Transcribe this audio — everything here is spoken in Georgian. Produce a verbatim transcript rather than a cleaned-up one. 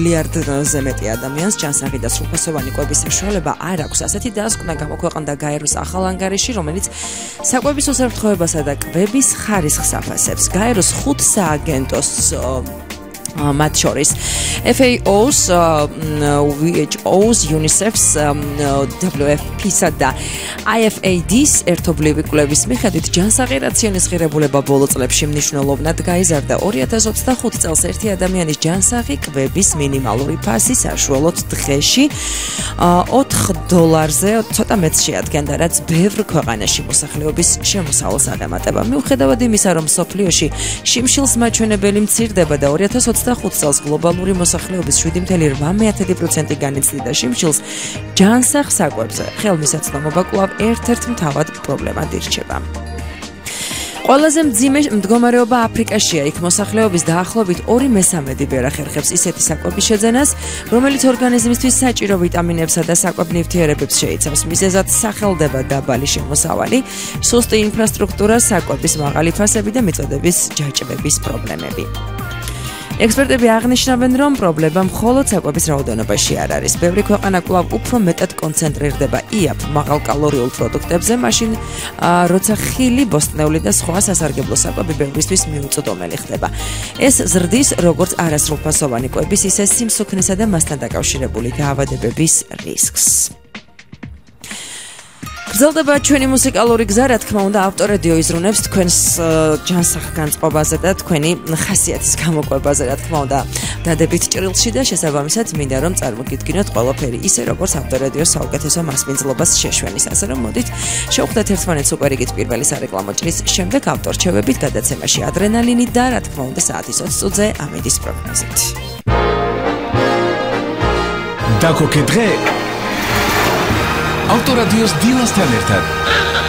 მილიარდზე მეტი ადამიანს ჯანსაღი და სრულფასოვანი კვების საშუალება არ აქვს. ასეთი დასკვნა გამოქვეყნდა გაეროს ახალ ანგარიში, რომელიც საკვების უსაფრთხოებასა და კვების ხარისხს აფასებს. გაეროს ხუთ სააგენტოს მათ შორის F A O's, W H O's, UNICEF's, W F P's და I F A D's ერთობლივი კვლევის მიხედვით ჯანსაღი რაციონის ღირებულება ბოლო წლებში მნიშვნელოვნად გაიზარდა. ორი ათას ოცდახუთი წელს ერთი ადამიანის ჯანსაღი კვების მინიმალური ფასი საშუალოდ დღეში ოთხ დოლარზე ცოტა მეტს შეადგენდა, რაც ბევრ ქვეყანაში მოსახლეობის შემოსავალს აღემატება. მიუხედავად იმისა, რომ მსოფლიოში შიმშილს მაჩვენებელი მცირდება და ორი ათას ოცდახუთი წელს გლობალური მოსახლეობის შვიდი მცდელო რვამეათი პროცენტი განიცდიდა შიმშილს, ჯანსაღ საკვებზე ხელმისაწვდომობა კვლავ ერთ-ერთ მთავარ პრობლემად ირჩება. ყველაზე მძიმე მდგომარეობა აფრიკაშია, იქ მოსახლეობის დაახლოებით ორი მესამედი ბერა ხერხებს ისეთი საკვების შეძენას, რომელიც ორგანიზმისთვის საჭირო ვიტამინებსა და საკვებ ნივთიერებებს შეიცავს. მიზეზად სახელდება დაბალი შემოსავალი, სუსტი ინფრასტრუქტურა, საკვების მაღალი ფასები და მიწოდების ჯაჭვების პრობლემები. ექსპერტები აღნიშნავენ, რომ პრობლემა მხოლოდ საკვების რაოდენობაში არ არის. ბევრი ქვეყანა კვლავ უფრო მეტად კონცენტრირდება იაფ მაღალკალორიულ პროდუქტებზე, მაშინ როცა ხილი, ბოსტნეული და სხვა სასარგებლო საკვები ბევრისთვის მიუწვდომელი ხდება. ეს ზრდის როგორც არასრულფასოვანი კვების, ისე სიმსუქნესა და მასთან დაკავშირებული დაავადებების რისკს. გრძელდება ჩვენი მუსიკალური გზა, რა თქმა უნდა, ავტორადიო იზრუნებს თქვენს ჯანსაღ განწყობაზე და თქვენი ხასიათის გამოყვებაზე, რა თქმა უნდა, დადებით ჭრილში და შესაბამისად მინდა რომ წარმოგიდგინოთ ყველაფერი ისე, როგორც ავტორადიოს საუკეთესო მასპინძლობას შეშვენის. ასე რომ მოდით, შევხვდეთ ერთმანეთს უკვე რიგით პირველი სარეკლამო ჭრის შემდეგ ავტორჩევებით, გადაცემაში ადრენალინი და რა თქმა უნდა, საათის ოცი წუთზე ამედის პროგნოზით. დაკოკე დღე ავტორადიოს დილასთან ერთად.